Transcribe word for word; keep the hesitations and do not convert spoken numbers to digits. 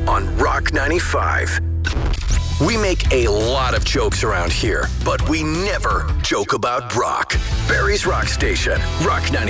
on Rock ninety-five. We make a lot of jokes around here, but we never joke about rock. Barry's Rock Station, Rock ninety-five.